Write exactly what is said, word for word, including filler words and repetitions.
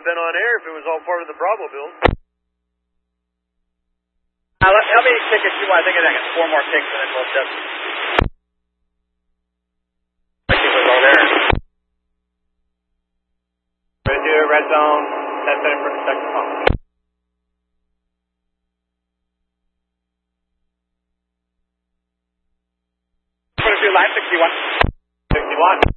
have been on air if it was all part of the Bravo build. Uh, let, let me take a few more. I think I got four more kicks and then we'll just... I think we'll go there. Ready to do a red zone, test center for the second pump. twenty-two, line sixty-one. sixty-one.